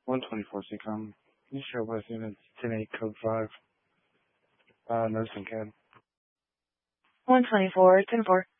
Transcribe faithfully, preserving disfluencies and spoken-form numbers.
one twenty-four Seacom. Can you share with units ten eight code five? Uh, nursing cab. one twenty-four, ten four.